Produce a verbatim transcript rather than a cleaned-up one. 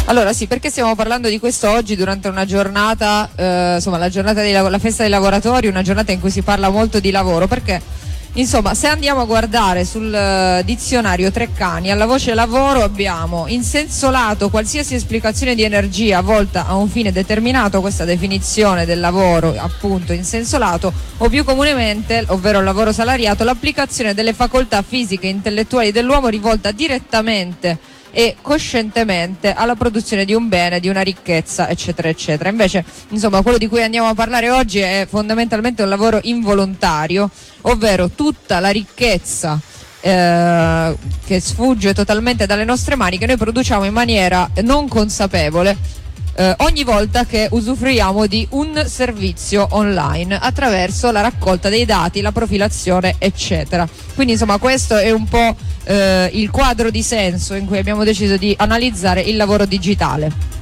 Allora sì, perché stiamo parlando di questo oggi durante una giornata, eh, insomma la giornata dei la festa dei lavoratori, una giornata in cui si parla molto di lavoro, perché insomma se andiamo a guardare sul uh, dizionario Treccani, alla voce lavoro abbiamo in senso lato qualsiasi esplicazione di energia volta a un fine determinato, questa definizione del lavoro appunto in senso lato, o più comunemente, ovvero il lavoro salariato, l'applicazione delle facoltà fisiche e intellettuali dell'uomo rivolta direttamente e coscientemente alla produzione di un bene, di una ricchezza, eccetera eccetera. Invece insomma quello di cui andiamo a parlare oggi è fondamentalmente un lavoro involontario, ovvero tutta la ricchezza eh, che sfugge totalmente dalle nostre mani, che noi produciamo in maniera non consapevole eh, ogni volta che usufruiamo di un servizio online attraverso la raccolta dei dati, la profilazione eccetera. Quindi insomma questo è un po' eh, il quadro di senso in cui abbiamo deciso di analizzare il lavoro digitale.